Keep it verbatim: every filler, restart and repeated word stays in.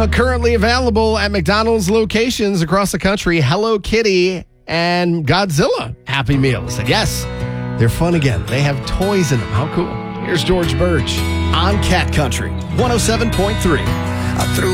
Uh, currently available at McDonald's locations across the country, Hello Kitty and Godzilla Happy Meals. And yes, they're fun again. They have toys in them. How cool. Here's George Burge on Cat Country one oh seven point three. I threw